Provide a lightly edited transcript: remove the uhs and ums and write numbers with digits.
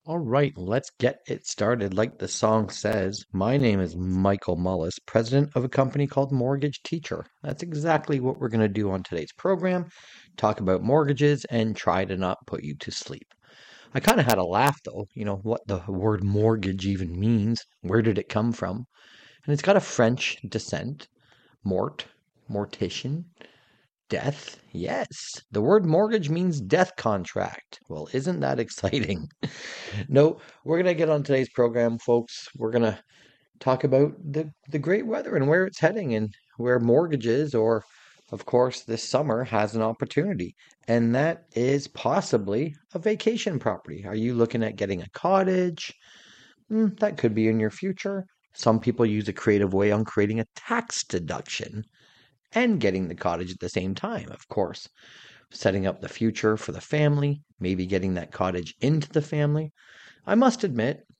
All right, let's get it started. Like the song says, my name is Michael Mullis, president of a company called Mortgage Teacher. That's exactly what we're going to do on today's program, talk about mortgages and try to not put you to sleep. I kind of had a laugh though, what the word mortgage even means. Where did it come from? And it's got a French descent, mort, mortician, death? Yes. The word mortgage means death contract. Well, isn't that exciting? No, we're going to get on today's program, folks. We're going to talk about the great weather and where it's heading and where mortgages, or of course, this summer has an opportunity. And that is possibly a vacation property. Are you looking at getting a cottage? That could be in your future. Some people use a creative way on creating a tax deduction and getting the cottage at the same time, of course. Setting up the future for the family, maybe getting that cottage into the family. I must admit,